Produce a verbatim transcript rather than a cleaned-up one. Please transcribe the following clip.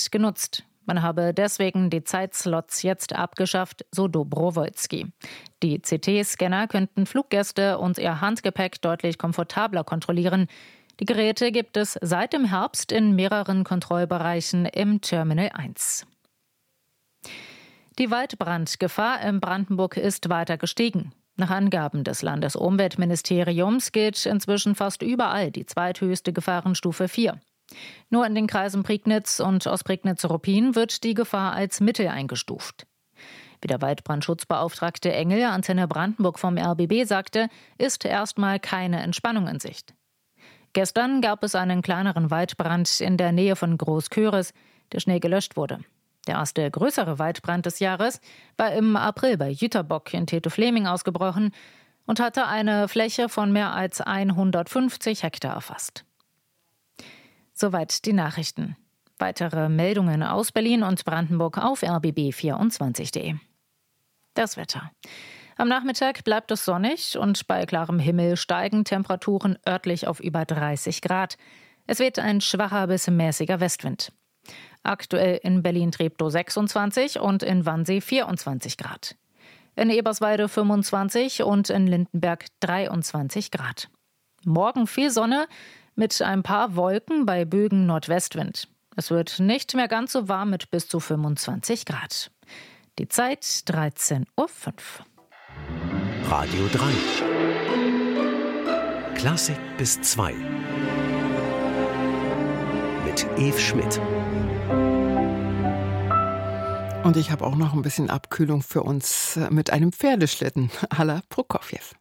nicht genutzt. Man habe deswegen die Zeitslots jetzt abgeschafft, so Dobrowolski. Die C T-Scanner könnten Fluggäste und ihr Handgepäck deutlich komfortabler kontrollieren. Die Geräte gibt es seit dem Herbst in mehreren Kontrollbereichen im Terminal eins. Die Waldbrandgefahr in Brandenburg ist weiter gestiegen. Nach Angaben des Landesumweltministeriums gilt inzwischen fast überall die zweithöchste Gefahrenstufe vier. Nur in den Kreisen Prignitz und Ostprignitz-Ruppin wird die Gefahr als mittel eingestuft. Wie der Waldbrandschutzbeauftragte Engel Antenne Brandenburg vom R B B sagte, ist erstmal keine Entspannung in Sicht. Gestern gab es einen kleineren Waldbrand in der Nähe von Großköris, der schnell gelöscht wurde. Der erste größere Waldbrand des Jahres war im April bei Jüterbock in Teto-Fleming ausgebrochen und hatte eine Fläche von mehr als hundertfünfzig Hektar erfasst. Soweit die Nachrichten. Weitere Meldungen aus Berlin und Brandenburg auf r b b vierundzwanzig punkt de. Das Wetter. Am Nachmittag bleibt es sonnig und bei klarem Himmel steigen Temperaturen örtlich auf über dreißig Grad. Es weht ein schwacher bis mäßiger Westwind. Aktuell in Berlin-Treptow sechsundzwanzig und in Wannsee vierundzwanzig Grad. In Eberswalde fünfundzwanzig und in Lindenberg dreiundzwanzig Grad. Morgen viel Sonne mit ein paar Wolken bei Bögen Nordwestwind. Es wird nicht mehr ganz so warm mit bis zu fünfundzwanzig Grad. Die Zeit dreizehn Uhr fünf. Radio drei. Klassik bis zwei. Mit Eve Schmidt. Und ich habe auch noch ein bisschen Abkühlung für uns mit einem Pferdeschlitten à la Prokofjew.